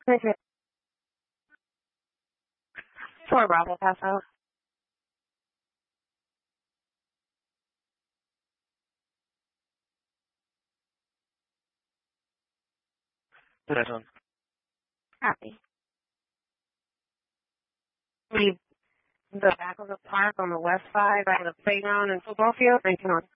Okay. 4 Bravo, pass out. This one. Copy. Leave the back of the park on the west side by the playground and football field. 19 on.